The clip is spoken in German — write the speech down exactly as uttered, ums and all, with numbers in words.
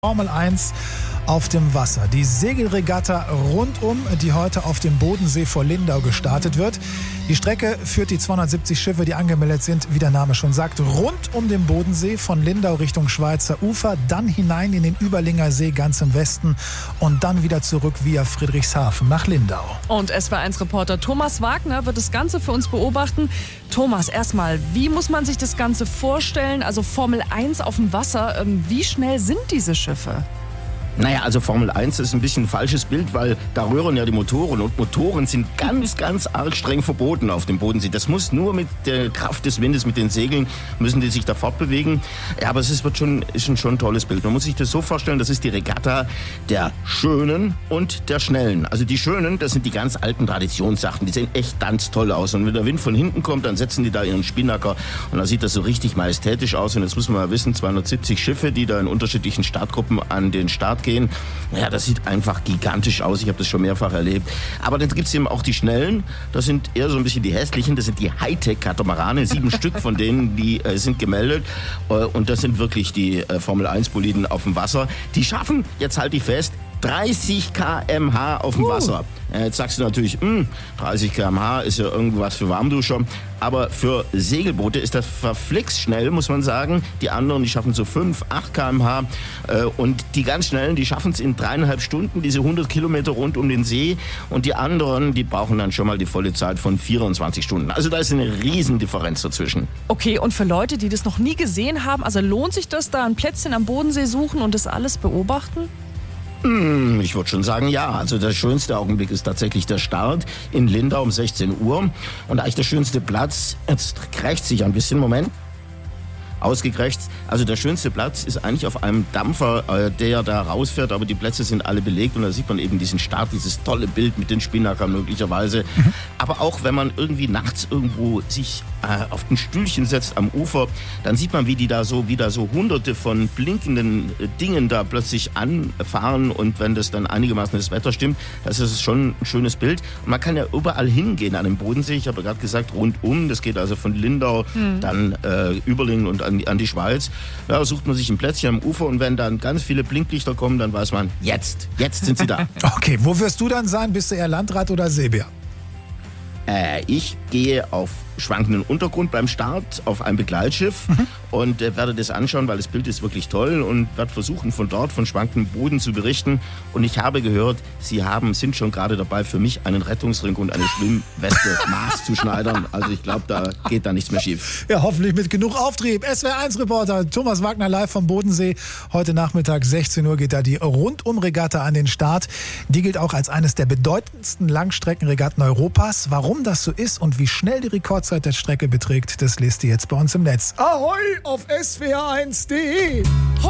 Formel eins auf dem Wasser. Die Segelregatta rundum, die heute auf dem Bodensee vor Lindau gestartet wird. Die Strecke führt die zweihundertsiebzig Schiffe, die angemeldet sind, wie der Name schon sagt, rund um den Bodensee von Lindau Richtung Schweizer Ufer, dann hinein in den Überlinger See ganz im Westen und dann wieder zurück via Friedrichshafen nach Lindau. Und S W R eins Reporter Thomas Wagner wird das Ganze für uns beobachten. Thomas, erstmal, wie muss man sich das Ganze vorstellen? Also Formel eins auf dem Wasser, wie schnell sind diese Schiffe? Naja, also Formel eins ist ein bisschen ein falsches Bild, weil da rühren ja die Motoren und Motoren sind ganz, ganz arg streng verboten auf dem Bodensee. Das muss nur mit der Kraft des Windes, mit den Segeln, müssen die sich da fortbewegen. Ja, aber es ist, wird schon, ist ein schon tolles Bild. Man muss sich das so vorstellen, das ist die Regatta der Schönen und der Schnellen. Also die Schönen, das sind die ganz alten Traditionssachen, die sehen echt ganz toll aus. Und wenn der Wind von hinten kommt, dann setzen die da ihren Spinnaker und dann sieht das so richtig majestätisch aus. Und jetzt muss man mal wissen, zweihundertsiebzig Schiffe, die da in unterschiedlichen Startgruppen an den Start gehen. Ja, das sieht einfach gigantisch aus. Ich habe das schon mehrfach erlebt. Aber dann gibt es eben auch die Schnellen. Das sind eher so ein bisschen die hässlichen. Das sind die Hightech-Katamarane. Sieben Stück von denen, die äh, sind gemeldet. Äh, und das sind wirklich die äh, Formel eins Boliden auf dem Wasser. Die schaffen, jetzt halte ich fest, dreißig Kilometer pro Stunde auf dem Wasser. Uh. Jetzt sagst du natürlich, mh, dreißig Kilometer pro Stunde ist ja irgendwas für Warmduscher. Aber für Segelboote ist das verflixt schnell, muss man sagen. Die anderen, die schaffen so fünf, acht Kilometer pro Stunde. Und die ganz Schnellen, die schaffen es in dreieinhalb Stunden, diese hundert Kilometer rund um den See. Und die anderen, die brauchen dann schon mal die volle Zeit von vierundzwanzig Stunden. Also da ist eine Riesendifferenz dazwischen. Okay, und für Leute, die das noch nie gesehen haben, also lohnt sich das, da ein Plätzchen am Bodensee suchen und das alles beobachten? Ich würde schon sagen, ja. Also der schönste Augenblick ist tatsächlich der Start in Lindau um sechzehn Uhr. Und eigentlich der schönste Platz, jetzt krächzt sich ein bisschen, Moment. Ausgekrächzt. Also der schönste Platz ist eigentlich auf einem Dampfer, äh, der da rausfährt, aber die Plätze sind alle belegt und da sieht man eben diesen Start, dieses tolle Bild mit den Spinnackern möglicherweise. Mhm. Aber auch wenn man irgendwie nachts irgendwo sich äh, auf ein Stühlchen setzt am Ufer, dann sieht man, wie die da so wieder so hunderte von blinkenden äh, Dingen da plötzlich anfahren und wenn das dann einigermaßen das Wetter stimmt, das ist schon ein schönes Bild. Und man kann ja überall hingehen an dem Bodensee. Ich habe ja gerade gesagt, rundum, das geht also von Lindau, mhm. dann äh, Überlingen und an an die Schweiz. Da sucht man sich ein Plätzchen am Ufer und wenn dann ganz viele Blinklichter kommen, dann weiß man, jetzt, jetzt sind sie da. Okay, wo wirst du dann sein? Bist du eher Landrad oder Seebär? Äh, ich gehe auf schwankenden Untergrund beim Start auf ein Begleitschiff mhm. und äh, werde das anschauen, weil das Bild ist wirklich toll und werde versuchen, von dort, von schwankendem Boden zu berichten. Und ich habe gehört, Sie haben, sind schon gerade dabei, für mich einen Rettungsring und eine Schwimmweste maßzuschneidern. Also ich glaube, da geht da nichts mehr schief. Ja, hoffentlich mit genug Auftrieb. S W R eins Reporter Thomas Wagner live vom Bodensee. Heute Nachmittag sechzehn Uhr geht da die Rundumregatta an den Start. Die gilt auch als eines der bedeutendsten Langstreckenregatten Europas. Warum das so ist und wie schnell die Rekordzeit der Strecke beträgt, das lest ihr jetzt bei uns im Netz. Ahoi auf S W R eins punkt de.